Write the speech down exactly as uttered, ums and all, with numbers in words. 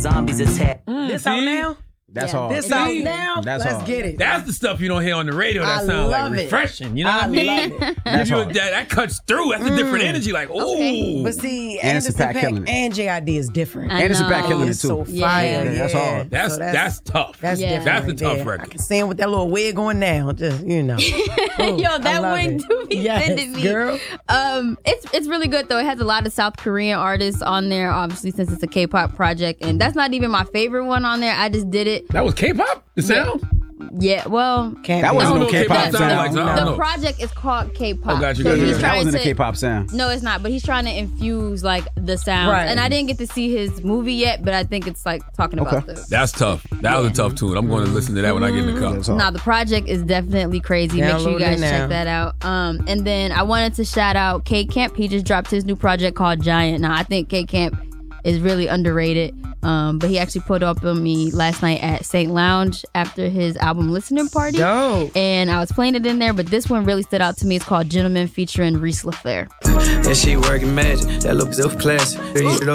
Zombies attack. Mm, This see? out now? That's yeah. hard. This See? out now? That's Let's hard. get it. That's the stuff you don't hear on the radio that I sounds like love it. refreshing. You know I what I mean? love it. That's You- hard. that, that cuts through. That's a different energy. Like, ooh. Okay. But see, Anderson Anderson Paak Paak killing it. and J I D is different. I Anderson Paak know. killing it It's too. so Yeah. fire. Yeah, that's yeah. hard. That's, So that's tough. That's Yeah. different. That's the right tough there. record. I can see him with that little wig on now. Just, you know. Ooh, Yo, I that love wig it. do be Yes, sending me. girl. Um, it's it's really good though. It has a lot of South Korean artists on there, obviously since it's a K-pop project, and that's not even my favorite one on there. I just did it. That was K-pop? The sound? Yeah, well, Can't That be. wasn't I no don't know what K-pop K-pop sound sound. like, so I don't the know. project is called K-pop. Oh, got you, So got you, he's got you. That trying wasn't a to- K-pop sound. No, it's not. But he's trying to infuse like the sounds, Right. and I didn't get to see his movie yet, but I think it's like talking about Okay. the. That's tough. That was a tough tune. I'm going to listen to that when I get in the car. That's hard. Now the project is definitely crazy. Make sure Download you guys it now. check that out. Um, and then I wanted to shout out K Camp. He just dropped his new project called Giant. Now I think K Camp is really underrated. Um, but he actually put up on me last night at Saint Lounge after his album listening party. Dope. And I was playing it in there, but this one really stood out to me. It's called Gentleman featuring Reese LaFleur. That shit working magic. That look so classic.